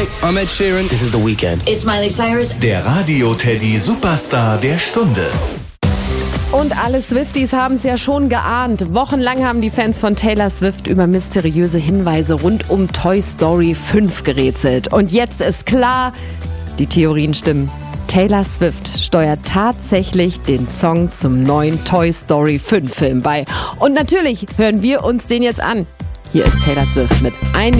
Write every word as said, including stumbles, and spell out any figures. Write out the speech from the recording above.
I'm Ed Sheeran. This is The Weeknd. It's Miley Cyrus. Der Radio-Teddy-Superstar der Stunde. Und alle Swifties haben es ja schon geahnt. Wochenlang haben die Fans von Taylor Swift über mysteriöse Hinweise rund um Toy Story fünf gerätselt. Und jetzt ist klar, die Theorien stimmen. Taylor Swift steuert tatsächlich den Song zum neuen Toy Story fünf Film bei. Und natürlich hören wir uns den jetzt an. Hier ist Taylor Swift mit ein